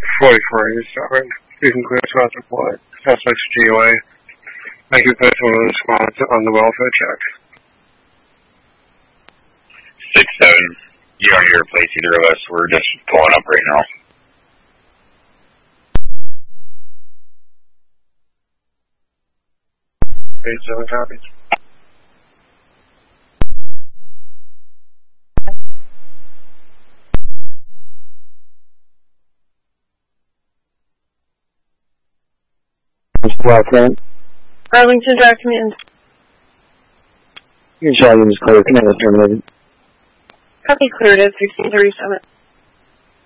4487. You can clear throughout the flight. SX GOA. Thank you for the response on the welfare check. 6-7. You don't need to replace either of us. We're just pulling up right now. Eight 7 copies. Lieutenant. Arlington Drive Command. Your volume is clear. Command is terminated. Copy, cleared at 1637.